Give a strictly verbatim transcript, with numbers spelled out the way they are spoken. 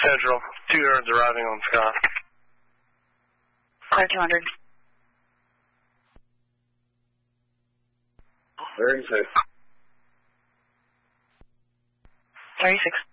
Central, two yards arriving on Scott. Clear two hundred. thirty-six. thirty-six.